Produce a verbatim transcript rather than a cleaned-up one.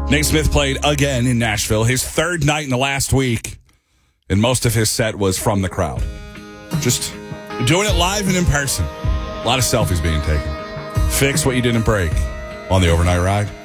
Nate Smith played again in Nashville, his third night in the last week, and most of his set was from the crowd. Just doing it live and in person. A lot of selfies being taken. Fix what you didn't break on the overnight ride.